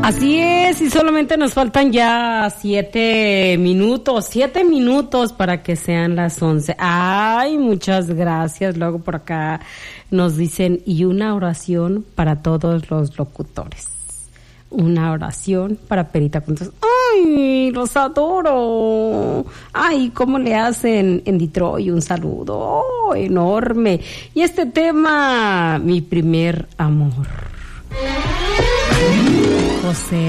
Así es, y solamente nos faltan ya 7 minutos para que sean las 11. Ay, muchas gracias. Luego por acá nos dicen, y una oración para todos los locutores. Una oración para Perita Cuentos. ¡Ay, los adoro! ¡Ay, cómo le hacen en Detroit! Un saludo enorme. Y este tema, mi primer amor. José